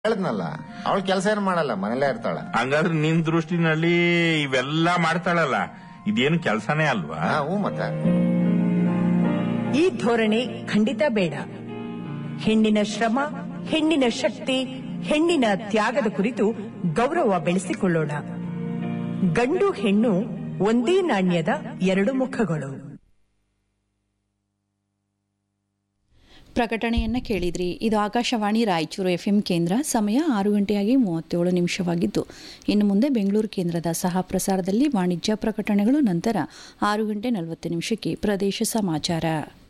ಹೇಳದ್ನಲ್ಲ, ಅವಳು ಕೆಲಸ ಏನು ಮಾಡಲ್ಲ, ಮನೇಲೇ ಇರ್ತಾಳ. ಹಂಗಾದ್ರೆ ನಿನ್ ದೃಷ್ಟಿನಲ್ಲಿ ಇವೆಲ್ಲಾ ಮಾಡ್ತಾಳಲ್ಲ, ಇದೇನು ಕೆಲಸನೇ ಅಲ್ವಾ? ಹ್ಞೂ ಮತ್ತೆ. ಈ ಧೋರಣೆ ಖಂಡಿತ ಬೇಡ. ಹೆಣ್ಣಿನ ಶ್ರಮ, ಹೆಣ್ಣಿನ ಶಕ್ತಿ, ಹೆಣ್ಣಿನ ತ್ಯಾಗದ ಕುರಿತು ಗೌರವ ಬೆಳೆಸಿಕೊಳ್ಳೋಣ. ಗಂಡು ಹೆಣ್ಣು ಒಂದೇ ನಾಣ್ಯದ ಎರಡು ಮುಖಗಳು. ಪ್ರಕಟಣೆಯನ್ನ ಕೇಳಿದ್ರಿ. ಇದು ಆಕಾಶವಾಣಿ ರಾಯಚೂರು ಎಫ್ಎಂ ಕೇಂದ್ರ. ಸಮಯ 6:37 ಇನ್ನು ಮುಂದೆ ಬೆಂಗಳೂರು ಕೇಂದ್ರದ ಸಹ ಪ್ರಸಾರದಲ್ಲಿ ವಾಣಿಜ್ಯ ಪ್ರಕಟಣೆಗಳು, ನಂತರ 6:40 ಪ್ರದೇಶ ಸಮಾಚಾರ.